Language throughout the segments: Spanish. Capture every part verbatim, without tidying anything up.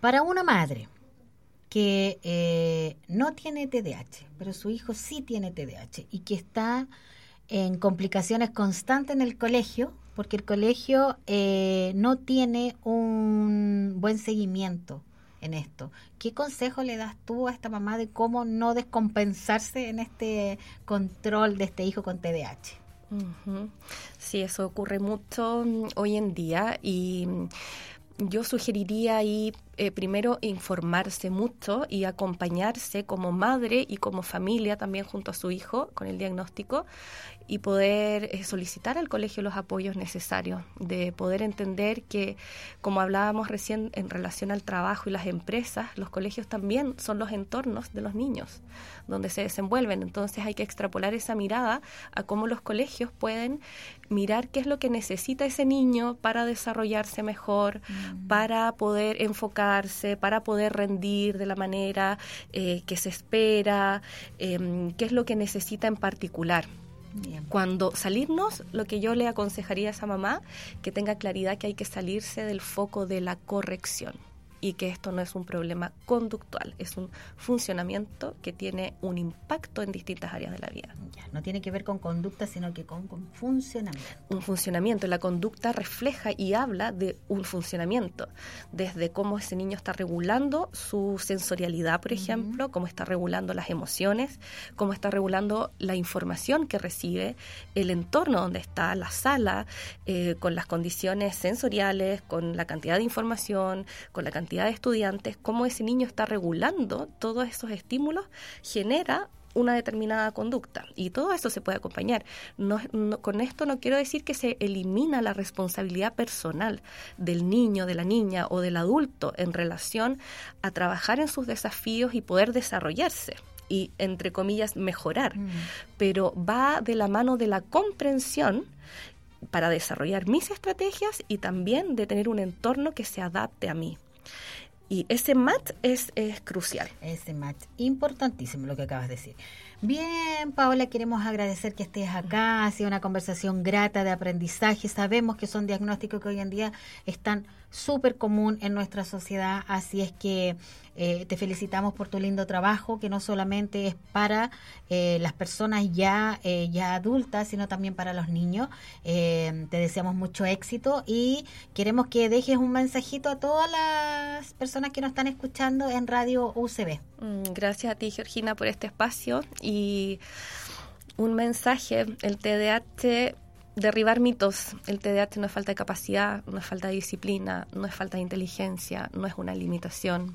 Para una madre que eh, no tiene T D A H, pero su hijo sí tiene T D A H y que está en complicaciones constantes en el colegio, porque el colegio eh, no tiene un buen seguimiento en esto. ¿Qué consejo le das tú a esta mamá de cómo no descompensarse en este control de este hijo con T D A H? Uh-huh. Sí, eso ocurre mucho hoy en día y yo sugeriría ahí eh, primero informarse mucho y acompañarse como madre y como familia también junto a su hijo con el diagnóstico y poder eh, solicitar al colegio los apoyos necesarios, de poder entender que, como hablábamos recién en relación al trabajo y las empresas, los colegios también son los entornos de los niños donde se desenvuelven. Entonces hay que extrapolar esa mirada a cómo los colegios pueden mirar qué es lo que necesita ese niño para desarrollarse mejor, mm. para poder enfocarse, para poder rendir de la manera eh, que se espera, eh, qué es lo que necesita en particular. Bien. Cuando salirnos, lo que yo le aconsejaría a esa mamá, que tenga claridad que hay que salirse del foco de la corrección y que esto no es un problema conductual, es un funcionamiento que tiene un impacto en distintas áreas de la vida. Ya, no tiene que ver con conducta, sino que con, con funcionamiento. Un funcionamiento, la conducta refleja y habla de un funcionamiento, desde cómo ese niño está regulando su sensorialidad, por ejemplo, uh-huh. cómo está regulando las emociones, cómo está regulando la información que recibe, el entorno donde está, la sala, eh, con las condiciones sensoriales, con la cantidad de información, con la cantidad de estudiantes, cómo ese niño está regulando todos esos estímulos, genera una determinada conducta y todo eso se puede acompañar. No, no, con esto no quiero decir que se elimina la responsabilidad personal del niño, de la niña o del adulto en relación a trabajar en sus desafíos y poder desarrollarse y, entre comillas, mejorar, mm. pero va de la mano de la comprensión para desarrollar mis estrategias y también de tener un entorno que se adapte a mí. Y ese match es, es crucial. Ese match, importantísimo lo que acabas de decir. Bien, Paola, queremos agradecer que estés acá. Ha sido una conversación grata de aprendizaje. Sabemos que son diagnósticos que hoy en día están súper común en nuestra sociedad, así es que eh, te felicitamos por tu lindo trabajo, que no solamente es para eh, las personas ya, eh, ya adultas, sino también para los niños. Eh, te deseamos mucho éxito y queremos que dejes un mensajito a todas las personas que nos están escuchando en Radio U C B. Gracias a ti, Georgina, por este espacio y un mensaje. El T D A H, derribar mitos. El T D A H no es falta de capacidad, no es falta de disciplina, no es falta de inteligencia, no es una limitación.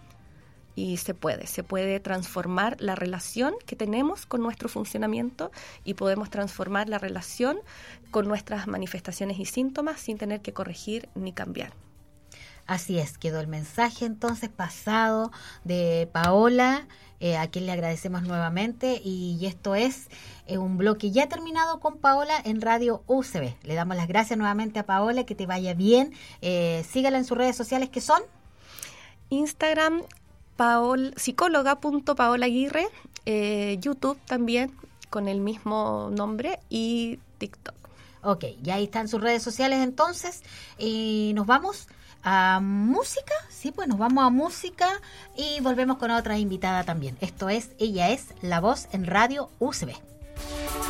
Y se puede, se puede transformar la relación que tenemos con nuestro funcionamiento y podemos transformar la relación con nuestras manifestaciones y síntomas sin tener que corregir ni cambiar. Así es, quedó el mensaje entonces pasado de Paola, eh, a quien le agradecemos nuevamente, y esto es eh, un bloque ya terminado con Paola en Radio U C B. Le damos las gracias nuevamente a Paola, que te vaya bien, eh, sígala en sus redes sociales, que son Instagram, paol, psicóloga punto paola aguirre, eh, YouTube también con el mismo nombre y TikTok. Ok, ya ahí están sus redes sociales entonces, y nos vamos a música, sí, pues nos vamos a música y volvemos con otra invitada también. Esto es Ella es la Voz en Radio U C B.